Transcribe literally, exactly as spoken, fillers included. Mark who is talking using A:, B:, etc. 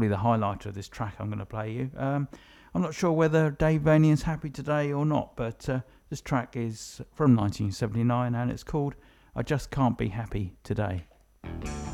A: probably the highlighter of this track I'm going to play you. Um, I'm not sure whether Dave Vanian's happy today or not, but uh, this track is from nineteen seventy-nine and it's called I Just Can't Be Happy Today.